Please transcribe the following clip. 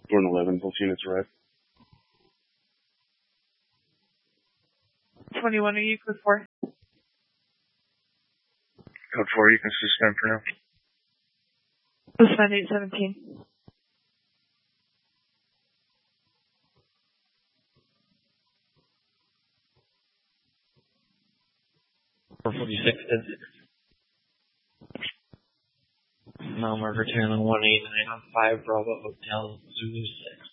Jordan 11, both units arrived. 21, are you code 4? Code 4, you can suspend for now. Suspend 817. Mount Margaret Channel 189 on 5 Bravo Hotel Zulu 6.